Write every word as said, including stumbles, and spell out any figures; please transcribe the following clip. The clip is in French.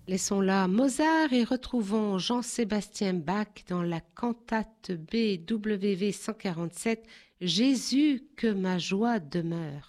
Laissons là Mozart et retrouvons Jean-Sébastien Bach dans la cantate B W V cent quarante-sept, Jésus, que ma joie demeure.